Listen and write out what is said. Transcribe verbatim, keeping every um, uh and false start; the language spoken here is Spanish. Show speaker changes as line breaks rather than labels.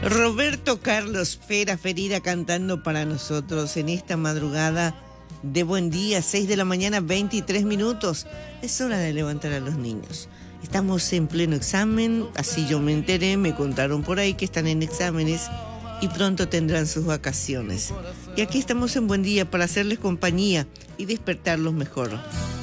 Roberto Carlos Fera Ferida cantando para nosotros en esta madrugada de buen día, seis de la mañana, veintitrés minutos. Es hora de levantar a los niños. Estamos en pleno examen, así yo me enteré, me contaron por ahí que están en exámenes y pronto tendrán sus vacaciones. Y aquí estamos en buen día para hacerles compañía y despertarlos mejor.